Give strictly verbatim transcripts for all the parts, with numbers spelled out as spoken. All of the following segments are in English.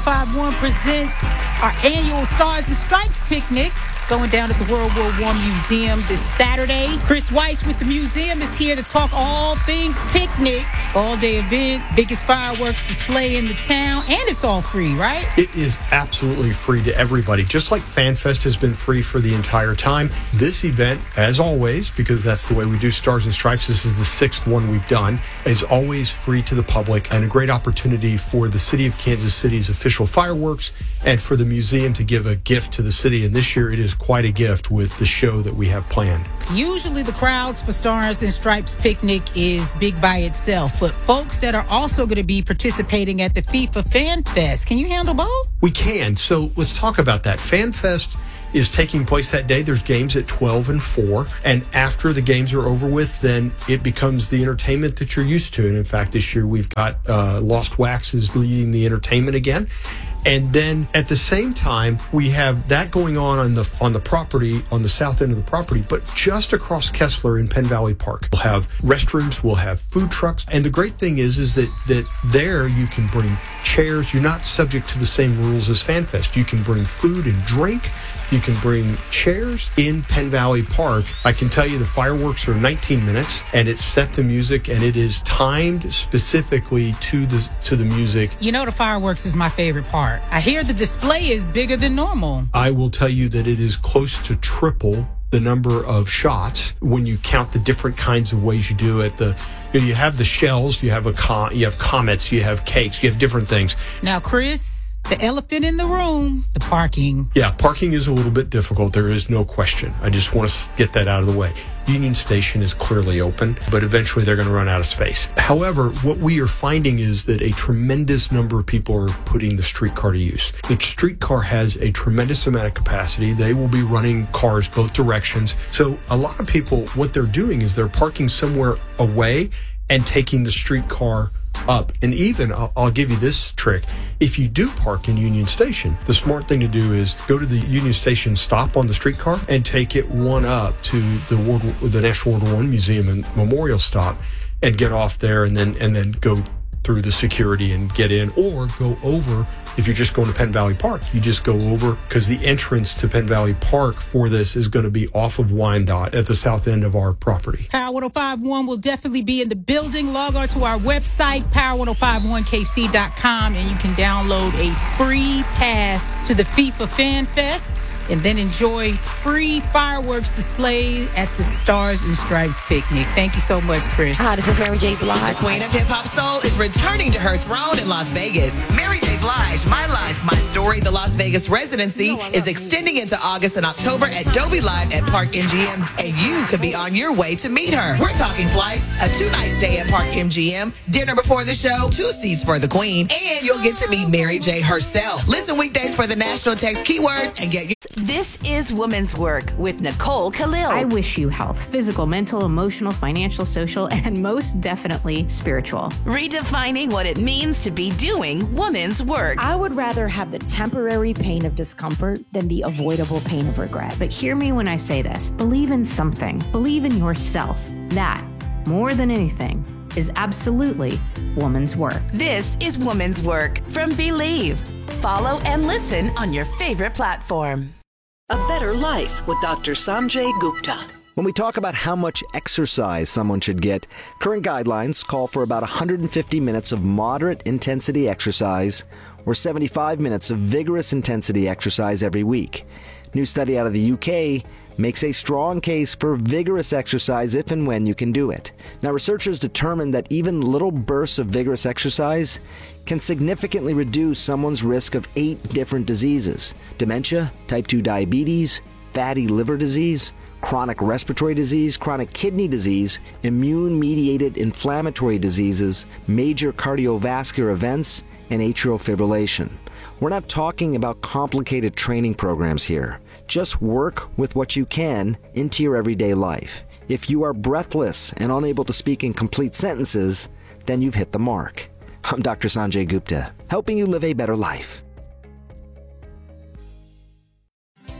five one presents our annual Stars and Stripes picnic. It's going down at the World War One Museum this Saturday. Chris Weitz with the museum is here to talk all things picnic. All-day event, biggest fireworks display in the town, and it's all free, right? It is absolutely free to everybody. Just like FanFest has been free for the entire time, this event, as always, because that's the way we do Stars and Stripes, this is the sixth one we've done, is always free to the public and a great opportunity for the City of Kansas City's official fireworks and for the museum to give a gift to the city. And this year it is quite a gift with the show that we have planned. Usually the crowds for Stars and Stripes picnic is big by itself, but folks that are also going to be participating at the FIFA Fan Fest, can you handle both? We can. So let's talk about that. Fan Fest is taking place that day. There's games at twelve and four. And after the games are over with, then it becomes the entertainment that you're used to. And in fact, this year we've got uh, Lost Wax is leading the entertainment again. And then at the same time, we have that going on on the on the property, on the south end of the property, but just across Kessler in Penn Valley Park. We'll have restrooms, we'll have food trucks. And the great thing is, is that, that there you can bring chairs. You're not subject to the same rules as FanFest. You can bring food and drink. You can bring chairs in Penn Valley Park. I can tell you the fireworks are nineteen minutes, and it's set to music, and it is timed specifically to the to the music. You know, the fireworks is my favorite part. I hear the display is bigger than normal. I will tell you that it is close to triple the number of shots when you count the different kinds of ways you do it. The you, know, you have the shells, you have a com- you have comets, you have cakes, you have different things. Now, Chris, the elephant in the room, the parking. Yeah, parking is a little bit difficult. There is no question. I just want to get that out of the way. Union Station is clearly open, but eventually they're going to run out of space. However, what we are finding is that a tremendous number of people are putting the streetcar to use. The streetcar has a tremendous amount of capacity. They will be running cars both directions. So a lot of people, what they're doing is they're parking somewhere away and taking the streetcar up. And even, I'll, I'll give you this trick. If you do park in Union Station, the smart thing to do is go to the Union Station stop on the streetcar and take it one up to the World, the National World War One Museum and Memorial stop and get off there and then and then go through the security and get in, or go over. If you're just going to Penn Valley Park, you just go over, because the entrance to Penn Valley Park for this is going to be off of Wyandotte at the south end of our property. Power one oh five point one will definitely be in the building. Log on to our website, power one oh five one k c dot com, and you can download a free pass to the FIFA Fan Fest and then enjoy free fireworks display at the Stars and Stripes picnic. Thank you so much, Chris. Hi, this is Mary J. Blige. The queen of hip-hop soul is returning to her throne in Las Vegas. Mary J. Blige, My Life, My Story, the Las Vegas residency is extending into August and October at Dolby Live at Park M G M, and you could be on your way to meet her. We're talking flights, a two-night stay at Park M G M, dinner before the show, two seats for the queen, and you'll get to meet Mary J. herself. Listen weekdays for the national text keywords and get your... This is Women's Work with Nicole Khalil. I wish you health, physical, mental, emotional, financial, social, and most definitely spiritual. Redefining what it means to be doing women's work. I would rather have the temporary pain of discomfort than the avoidable pain of regret. But hear me when I say this. Believe in something. Believe in yourself. That, more than anything, is absolutely woman's work. This is Women's Work from Believe. Follow and listen on your favorite platform. A Better Life with Doctor Sanjay Gupta. When we talk about how much exercise someone should get, current guidelines call for about one hundred fifty minutes of moderate intensity exercise or seventy-five minutes of vigorous intensity exercise every week. New study out of the U K makes a strong case for vigorous exercise if and when you can do it. Now, researchers determined that even little bursts of vigorous exercise can significantly reduce someone's risk of eight different diseases: dementia, type two diabetes, fatty liver disease, chronic respiratory disease, chronic kidney disease, immune-mediated inflammatory diseases, major cardiovascular events, and atrial fibrillation. We're not talking about complicated training programs here. Just work with what you can into your everyday life. If you are breathless and unable to speak in complete sentences, then you've hit the mark. I'm Doctor Sanjay Gupta, helping you live a better life.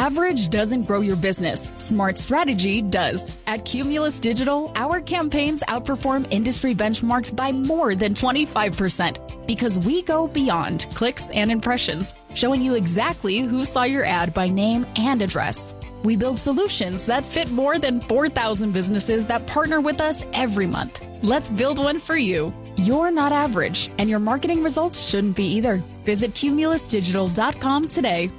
Average doesn't grow your business. Smart strategy does. At Cumulus Digital, our campaigns outperform industry benchmarks by more than twenty-five percent because we go beyond clicks and impressions, showing you exactly who saw your ad by name and address. We build solutions that fit more than four thousand businesses that partner with us every month. Let's build one for you. You're not average, and your marketing results shouldn't be either. Visit cumulus digital dot com today.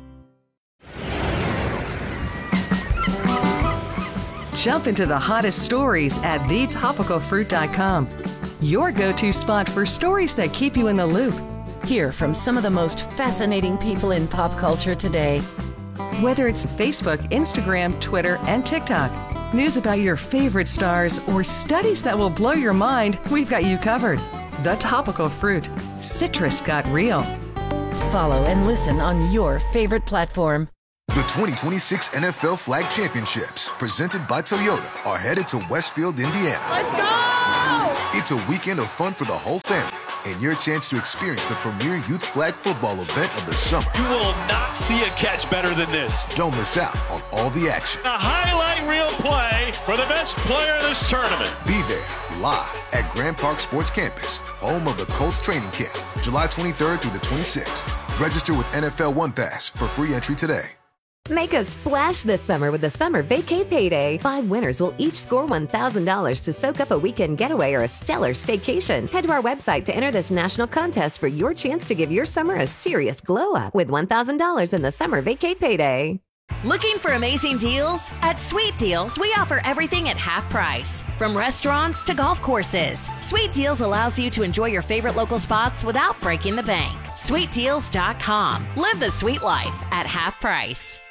Jump into the hottest stories at the topical fruit dot com. Your go-to spot for stories that keep you in the loop. Hear from some of the most fascinating people in pop culture today. Whether it's Facebook, Instagram, Twitter, and TikTok, news about your favorite stars, or studies that will blow your mind, we've got you covered. The Topical Fruit. Citrus got real. Follow and listen on your favorite platform. The twenty twenty-six N F L Flag Championships, presented by Toyota, are headed to Westfield, Indiana. Let's go! It's a weekend of fun for the whole family, and your chance to experience the premier youth flag football event of the summer. You will not see a catch better than this. Don't miss out on all the action. A highlight reel play for the best player of this tournament. Be there live at Grand Park Sports Campus, home of the Colts training camp, July twenty-third through the twenty-sixth. Register with N F L One Pass for free entry today. Make a splash this summer with the Summer Vacay Payday. Five winners will each score one thousand dollars to soak up a weekend getaway or a stellar staycation. Head to our website to enter this national contest for your chance to give your summer a serious glow-up with one thousand dollars in the Summer Vacay Payday. Looking for amazing deals? At Sweet Deals, we offer everything at half price. From restaurants to golf courses, Sweet Deals allows you to enjoy your favorite local spots without breaking the bank. sweet deals dot com. Live the sweet life at half price.